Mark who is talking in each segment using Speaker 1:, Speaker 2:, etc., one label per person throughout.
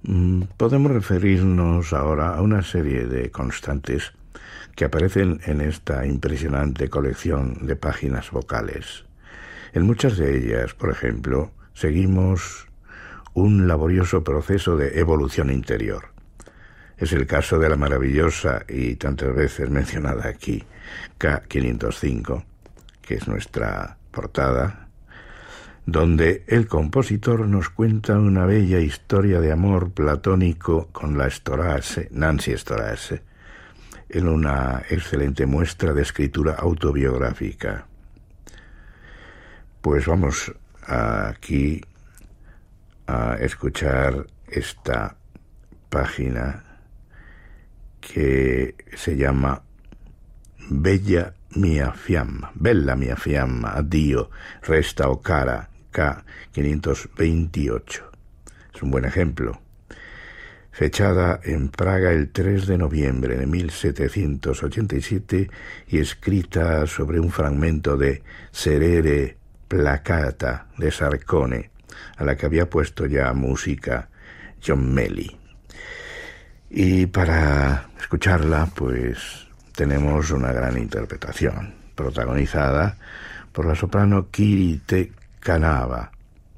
Speaker 1: Podemos referirnos ahora a una serie de constantes que aparecen en esta impresionante colección de páginas vocales. En muchas de ellas, por ejemplo, seguimos un laborioso proceso de evolución interior. Es el caso de la maravillosa y tantas veces mencionada aquí K505, que es nuestra portada, donde el compositor nos cuenta una bella historia de amor platónico con la Storace, Nancy Storace, en una excelente muestra de escritura autobiográfica. Pues vamos aquí a escuchar esta página que se llama Bella mia fiamma, addio, resta o cara, K528. Es un buen ejemplo. Fechada en Praga el 3 de noviembre de 1787 y escrita sobre un fragmento de Serere Placata de Sarcone, a la que había puesto ya música John Melly. Y para escucharla, pues tenemos una gran interpretación, protagonizada por la soprano Kiri Te Kanava,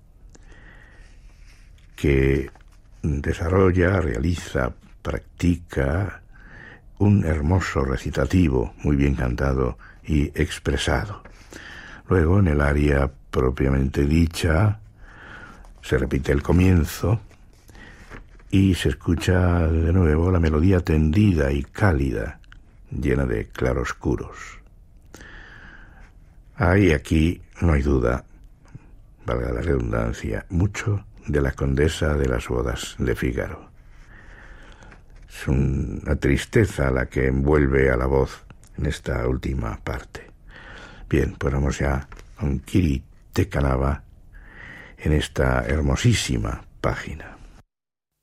Speaker 1: que realiza, practica un hermoso recitativo, muy bien cantado y expresado. Luego, en el aria propiamente dicha, se repite el comienzo y se escucha de nuevo la melodía tendida y cálida, llena de claroscuros. Aquí, no hay duda, valga la redundancia, mucho de la condesa de las bodas de Fígaro. Es una tristeza la que envuelve a la voz en esta última parte. Bien, pues vamos ya con Kiri Te Kanava en esta hermosísima página.